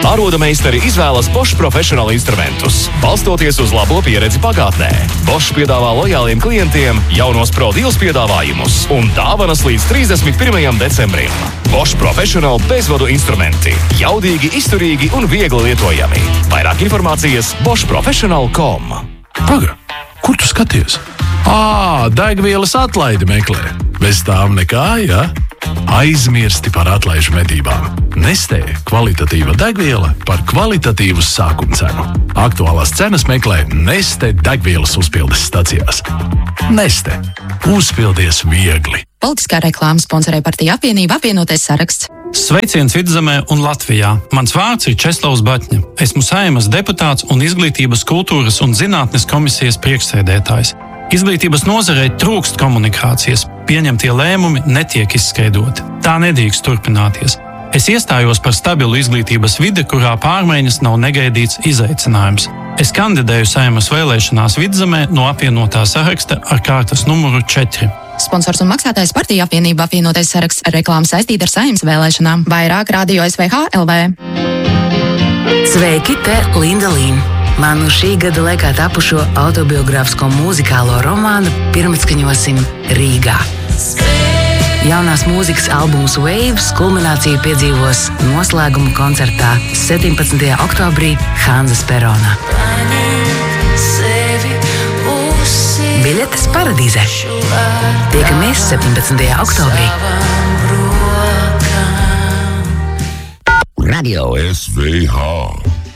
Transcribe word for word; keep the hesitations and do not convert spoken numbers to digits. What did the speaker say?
Arodameistari izvēlas Bosch Professional instrumentus, balstoties uz labo pieredzi pagātnē. Bosch piedāvā lojāliem klientiem jaunos Pro deals piedāvājumus un dāvanas līdz trīsdesmit pirmajam decembrim. Bosch Professional bezvadu instrumenti. Jaudīgi, izturīgi un viegli lietojami. Vairāk informācijas bosch professional dot com. Paga, kur tu skaties? Ā, degvielas atlaidi meklē. Bez tām nekā, jā? Aizmirsti par atlaižu medībām. Nestē kvalitatīva degviela par kvalitatīvu sākuma cenu. Aktuālās cenas meklē Neste degvielas uzpildes stacijās. Neste. Uzpildies viegli. Politiskā reklāma sponsorē partija apvienība apvienotais saraksts. Sveiciens Vidzemē un Latvijā. Mans vārds ir Česlavs Batņa. Esmu Saeimas deputāts un Izglītības, kultūras un zinātnes komisijas priekšsēdētājs. Izglītības nozarei trūkst komunikācijas, pieņemtie lēmumi netiek izskaidroti. Tā nedrīkst turpināties. Es iestājos par stabilu izglītības vidi, kurā pārmaiņas nav negaidīts izaicinājums. Es kandidēju Saeimas vēlēšanās Vidzemē no apvienotā saraksta ar kārtas numuru četri. Sponsors un maksātājs partija apvienība apvienotais saraksts. Reklāma saistīta ar Saeimas vēlēšanām. Vairāk radio S V H L V. Sveiki, te Linda Līna. Manu šī gada laikā tapušo autobiogrāfisko mūzikālo romānu pirmatskaņosim Rīgā. Jaunās mūzikas albums Waves kulmināciju piedzīvos noslēguma koncertā septiņpadsmitajā oktobrī Hanzas peronā. Biļetes Paradīzē. Tiekamies septiņpadsmitajā oktobrī. Radio S V H.